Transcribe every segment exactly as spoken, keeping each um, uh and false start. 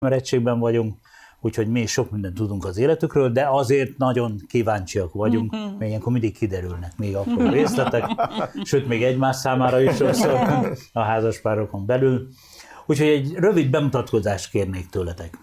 ismerettségben vagyunk, úgyhogy mi sok mindent tudunk az életükről, de azért nagyon kíváncsiak vagyunk, mm-hmm. mert ilyenkor mindig kiderülnek még apró részletek, sőt, még egymás számára is sokszor a házaspárokon belül. Úgyhogy egy rövid bemutatkozást kérnék tőletek.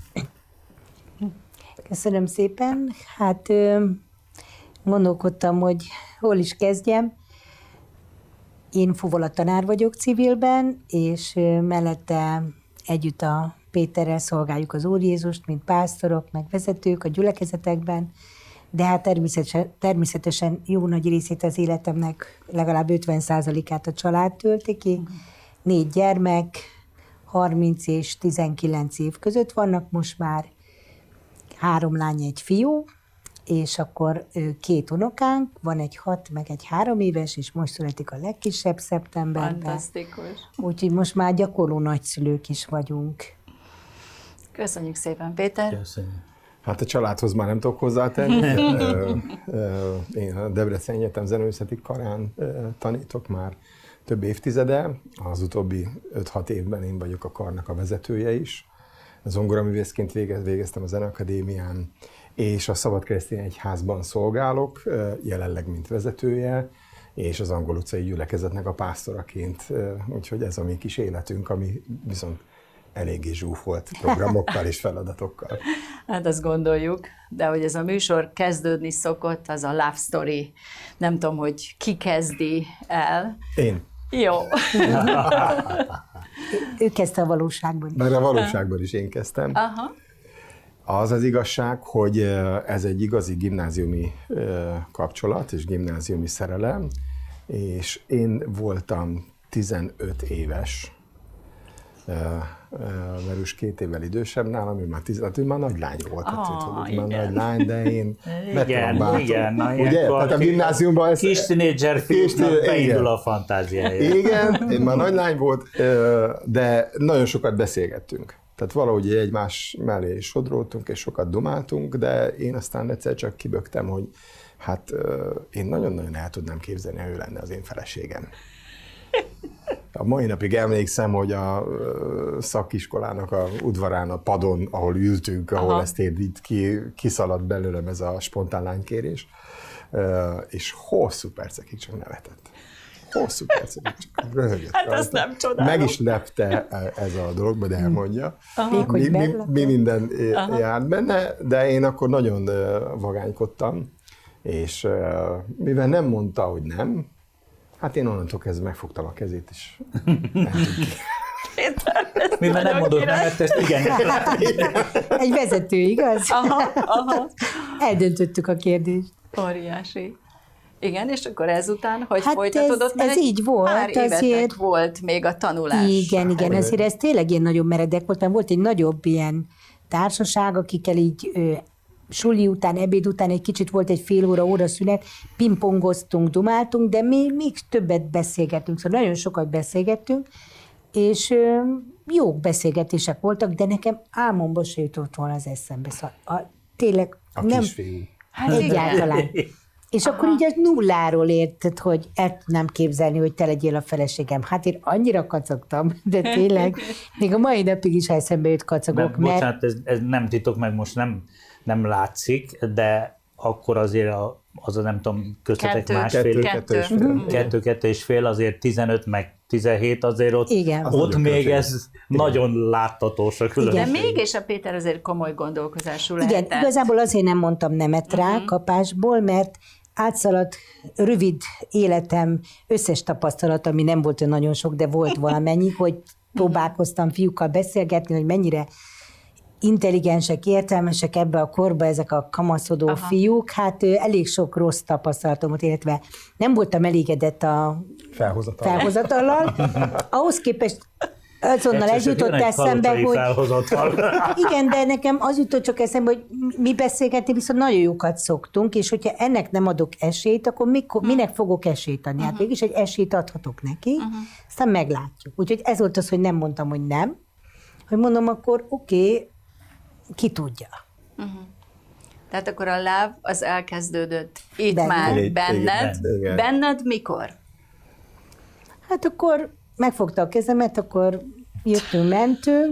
Köszönöm szépen. Hát gondolkodtam, hogy hol is kezdjem. Én fuvola tanár vagyok civilben, és mellette együtt a Péterrel szolgáljuk az Úr Jézust, mint pásztorok, meg vezetők a gyülekezetekben, de hát természetesen, természetesen jó nagy részét az életemnek, legalább ötven százalékát a család tölti ki. Négy gyermek, harminc és tizenkilenc év között vannak most már, három lány, egy fiú, és akkor két unokánk, van egy hat, meg egy három éves, és most születik a legkisebb szeptemberben. Fantasztikus. Úgyhogy most már gyakorló nagyszülők is vagyunk. Köszönjük szépen, Péter. Köszönjük. Hát a családhoz már nem tudok hozzátenni. Én a Debreceni Egyetem Zeneművészeti Karán tanítok már több évtizede. Az utóbbi öt-hat évben én vagyok a karnak a vezetője is. Zongoraművészként végeztem a Zeneakadémián, és a Szabadkeresztény Egyházban szolgálok, jelenleg mint vezetője, és az Angol utcai gyülekezetnek a pásztoraként. Úgyhogy ez a mi kis életünk, ami viszont eléggé zsúfolt programokkal és feladatokkal. Hát azt gondoljuk, de hogy ez a műsor kezdődni szokott, az a love story. Nem tudom, hogy ki kezdi el. Én. Jó. Ő kezdte a valóságban is. Mert a valóságban is én kezdtem. Aha. Az az igazság, hogy ez egy igazi gimnáziumi kapcsolat és gimnáziumi szerelem, és én voltam tizenöt éves, mert ő két évvel idősebb nálam, ő már tizenöt, ő már nagy lány volt, ah, tehát, már nagy lány, de én igen, igen, na, ugye? Tehát a gimnáziumban ez... Kis tínédzser fiúknak beindul a fantáziája. Igen, én már nagy lány volt, de nagyon sokat beszélgettünk. Tehát valahogy egymás mellé sodródtunk, és sokat dumáltunk, de én aztán egyszer csak kibögtem, hogy hát én nagyon-nagyon el tudnám képzelni, ha ő lenne az én feleségem. A mai napig emlékszem, hogy a szakiskolának a udvarán, a padon, ahol ültünk, ahol Aha. ezt így ki, kiszaladt belőlem ez a spontán lánykérés, és hosszú percekig csak nevetett. Hosszú percekig csak röhögött. Hát azt nem csodálom. Meg is lepte ez a dolog, de elmondja. Aha. Mi, mi, mi minden Aha. járt benne, de én akkor nagyon vagánykodtam, és mivel nem mondta, hogy nem, hát én onnantól kezdve megfogtam a kezét, és Mivel nem mondott nemet, ezt igen. Egy vezető, igaz? Aha, aha. Eldöntöttük a kérdést. Óriási. Igen, és akkor ezután, hogy hát folytatódott? Ez, ez így volt. Pár évetek azért volt még a tanulás. Igen, igen, azért ez tényleg ilyen nagyon meredek volt, mert volt egy nagyobb ilyen társaság, akikkel így ö, suli után, ebéd után egy kicsit volt egy fél óra, óra szünet, pingpongoztunk, dumáltunk, de mi még többet beszélgettünk, szóval nagyon sokat beszélgettünk, és ö, jó beszélgetések voltak, de nekem álmomban se jutott volna az eszembe. Szóval a, tényleg a nem kisfiú. Hát egyáltalán. És Aha. akkor így a nulláról érted, hogy el tudnám képzelni, hogy te legyél a feleségem. Hát én annyira kacagtam, de tényleg, még a mai napig is eszembe jut kacagok. Mert, mert... Bocsánat, ez, ez nem titok, meg most nem, nem látszik, de akkor azért a, az a nem tudom, köztetek Kettő. másfél, Kettő, kettő és fél. kettő, kettő és fél, azért tizenöt, meg tizenhét, azért ott, Igen. ott még különbség. ez Igen. nagyon láttatós a különbség. De mégis a Péter azért komoly gondolkozású Igen, lehetett. igazából azért nem mondtam nemet rá Uh-huh. kapásból, mert átszaladt rövid életem összes tapasztalat, ami nem volt nagyon sok, de volt valamennyi, hogy próbálkoztam fiúkkal beszélgetni, hogy mennyire intelligensek, értelmesek ebbe a korba ezek a kamaszodó Aha. fiúk. Hát ö, elég sok rossz tapasztalatom volt, illetve nem voltam elégedett a Felhozatal. felhozatallal. Ahhoz képest azonnal ez jutott eszembe, hogy... Igen, de nekem az jutott csak eszembe, hogy mi beszélgetni viszont nagyon jókat szoktunk, és hogyha ennek nem adok esélyt, akkor mikor, minek fogok esélyt adni? Hát mégis egy esélyt adhatok neki, uh-huh. aztán meglátjuk. Úgyhogy ez volt az, hogy nem mondtam, hogy nem, hogy mondom, akkor oké, okay, ki tudja. Uh-huh. Tehát akkor a láv az elkezdődött itt Benned. már Igen, benned. igen. Benned mikor? Hát akkor megfogta a kezemet, akkor jöttünk, mentünk,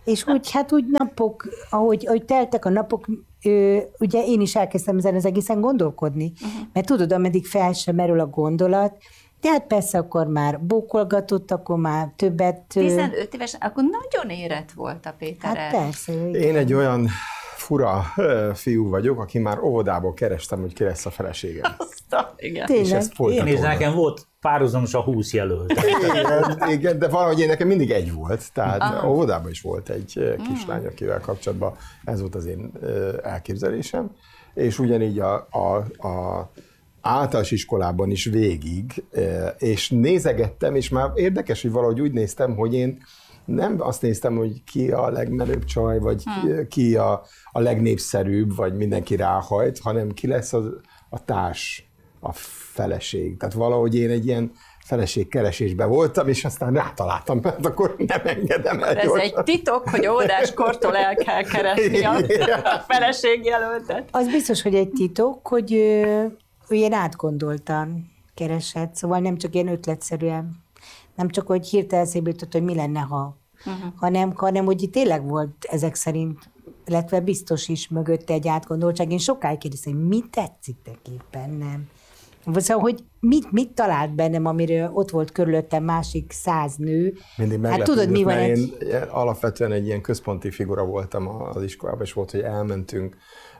És úgy, hát úgy napok, ahogy, ahogy teltek a napok, ö, ugye én is elkezdtem ezen az egészen gondolkodni, uh-huh. mert tudod, ameddig fel sem merül a gondolat, de hát persze akkor már bókolgatott, akkor már többet... tizenöt évesen, akkor nagyon érett volt a Péter. Hát persze. Én egy olyan fura fiú vagyok, aki már óvodából kerestem, hogy ki lesz a feleségem. Aztán, igen. Tényleg. És ezt Én is, nekem volt párhuzamos a húsz jelölt. Igen, igen, de valahogy én nekem mindig egy volt, tehát Aha. óvodában is volt egy kislány, akivel kapcsolatban ez volt az én elképzelésem, és ugyanígy a, a, a általános iskolában is végig, és nézegettem, és már érdekes, hogy valahogy úgy néztem, hogy én nem azt néztem, hogy ki a legmenőbb csaj, vagy hmm. ki a, a legnépszerűbb, vagy mindenki ráhajt, hanem ki lesz az, a társ, a feleség. Tehát valahogy én egy ilyen feleségkeresésben voltam, és aztán rátaláltam, mert akkor nem engedem el. Ez gyorsan. Egy titok, hogy óvodáskortól el kell keresni a feleségjelöltet. Az biztos, hogy egy titok, hogy ő, ő ilyen átgondoltan keresett, szóval nem csak ilyen ötletszerűen, nem csak, hogy hirtelen eszébe jutott, hogy mi lenne, ha, uh-huh. hanem, hanem, hogy itt tényleg volt ezek szerint, illetve biztos is mögötte egy átgondoltság. Én sokáig kérdeztem, hogy mi tetszik neki bennem. Szóval, hogy mit, mit talált bennem, amiről ott volt körülöttem másik száz nő. Mindig hát tudod, mi van egy... Én alapvetően egy ilyen központi figura voltam az iskolában, és volt, hogy elmentünk,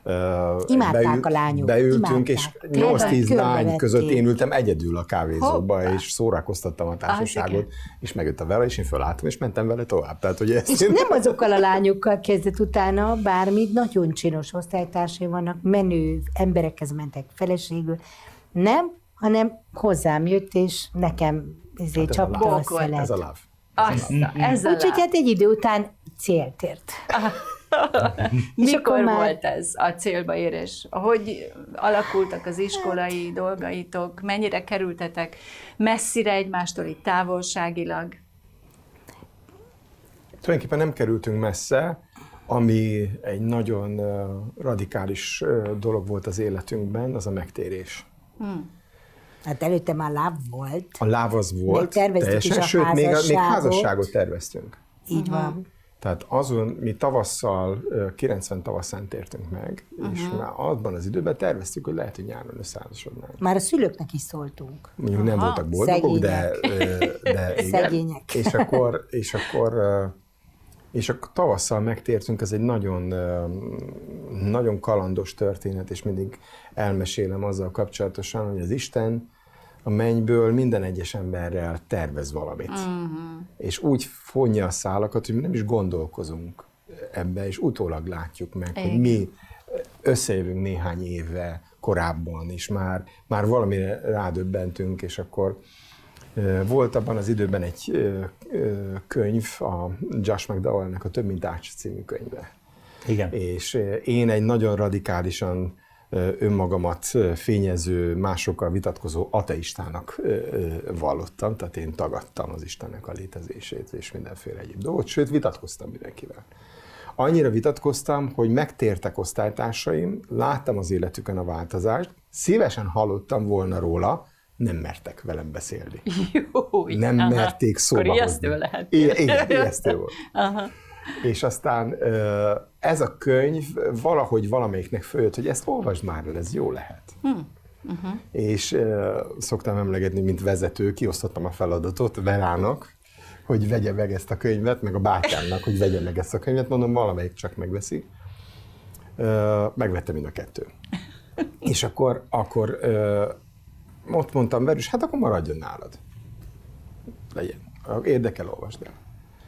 imádták beült, a lányok. beültünk, imádták. És nyolc-tíz lány között én ültem egyedül a kávézóba, Hoppá. És szórakoztattam a társaságot, ah, és megjött a vele, és én fölálltam, és mentem vele tovább. Tehát, hogy ezt és én... nem azokkal a lányokkal kezdett utána bármit, nagyon csinos osztálytársai vannak, menő emberekhez mentek feleségül. Nem, hanem hozzám jött, és nekem ezért hát csapta a szelet. Ez a love. Úgyhogy hát egy idő után célt ért. Mikor már... volt ez a célba érés? Hogy alakultak az iskolai dolgaitok? Mennyire kerültetek messzire egymástól itt távolságilag? Tulajdonképpen nem kerültünk messze, ami egy nagyon radikális dolog volt az életünkben, az a megtérés. Hmm. Hát előtte már láv volt. A láv az volt, teljesen, sőt, még, még házasságot terveztünk. Így uh-huh. van. Tehát azon mi tavasszal, kilencven tavaszán tértünk meg, uh-huh. és már abban az időben terveztük, hogy lehet, hogy nyáron összeházasodnánk. Már a szülőknek is szóltunk. Mondjuk nem Aha. voltak boldogok, de, de igen. Szegények. És akkor, és akkor És akkor tavasszal megtértünk, ez egy nagyon, nagyon kalandos történet, és mindig elmesélem azzal kapcsolatosan, hogy az Isten a mennyből minden egyes emberrel tervez valamit. Uh-huh. És úgy fonja a szálakat, hogy mi nem is gondolkozunk ebbe, és utólag látjuk meg, Igen. hogy mi összejövünk néhány éve korábban, és már, már valamire rádöbbentünk, és akkor volt abban az időben egy könyv, a Josh McDowell-nek a Több mint Ács című könyve. Igen. És én egy nagyon radikálisan önmagamat fényező, másokkal vitatkozó ateistának vallottam, tehát én tagadtam az Istennek a létezését és mindenféle egyéb dolgot, sőt vitatkoztam mindenkivel. Annyira vitatkoztam, hogy megtértek osztálytársaim, láttam az életükön a változást, szívesen hallottam volna róla, nem mertek velem beszélni. Jó, nem aha. merték szóba Akkor ijesztő lehet. Igen, ijesztő volt. Aha. És aztán ez a könyv valahogy valamelyiknek följött, hogy ezt olvasd már el, ez jó lehet. Hmm. Uh-huh. És szoktam emlegetni, mint vezető, kiosztottam a feladatot Verának, hogy vegye meg ezt a könyvet, meg a bátyámnak, hogy vegye meg ezt a könyvet, mondom, valamelyik csak megveszi. Megvettem mind a kettő. És akkor, akkor ott mondtam, Verős, hát akkor maradjon nálad. Legyen. Érdekel, olvasd el.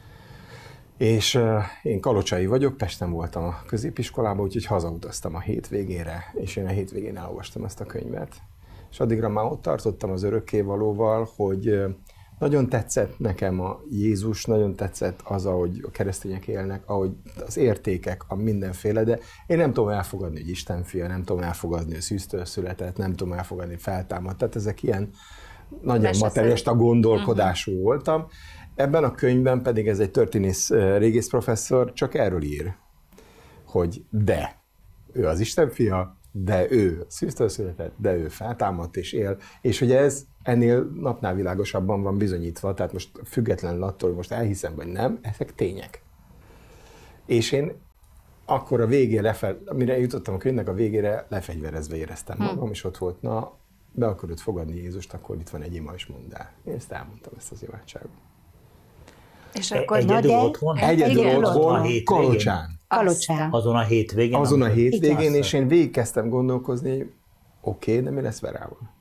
És uh, én kalocsai vagyok, Pesten voltam a középiskolában, úgyhogy hazautaztam a hétvégére, és én a hétvégén elolvastam ezt a könyvet. És addigra már ott tartottam az örökkévalóval, hogy uh, nagyon tetszett nekem a Jézus, nagyon tetszett az, ahogy a keresztények élnek, ahogy az értékek, a mindenféle, de én nem tudom elfogadni, hogy Isten fia, nem tudom elfogadni, hogy szűztől született, nem tudom elfogadni, hogy feltámadt. Tehát ezek ilyen nagyon materialista gondolkodású uh-huh. voltam. Ebben a könyvben pedig ez egy történész régész professzor csak erről ír, hogy de ő az Isten fia, de ő szűztől született, de ő feltámadt és él, és hogy ez ennél napnál világosabban van bizonyítva, tehát most függetlenül attól, hogy most elhiszem vagy nem, ezek tények. És én akkor a végén, lefel, amire jutottam a könyvnek, a végére lefegyverezve éreztem magam, hmm. és ott volt, na, be akarod fogadni Jézust, akkor itt van egy ima, és mondd el. Én ezt elmondtam, ezt az imádságot. És akkor Egyedül de- otthon? Egyedül igen, otthon, a hétvégén? Kalocsán. Kalocsán. Azon a hétvégén? Azon a amikor- hétvégén, Így és én végigkezdtem gondolkozni, oké, okay, de mi lesz Verával?